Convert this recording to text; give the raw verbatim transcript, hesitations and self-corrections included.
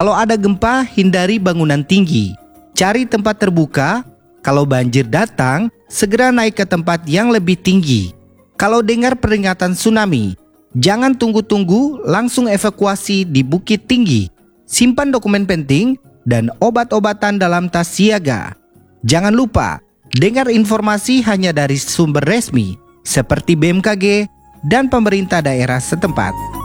Kalau ada gempa, hindari bangunan tinggi. Cari tempat terbuka. Kalau banjir datang, segera naik ke tempat yang lebih tinggi. Kalau dengar peringatan tsunami, jangan tunggu-tunggu, langsung evakuasi di bukit tinggi. Simpan dokumen penting dan obat-obatan dalam tas siaga. Jangan lupa, dengar informasi hanya dari sumber resmi seperti B M K G dan pemerintah daerah setempat.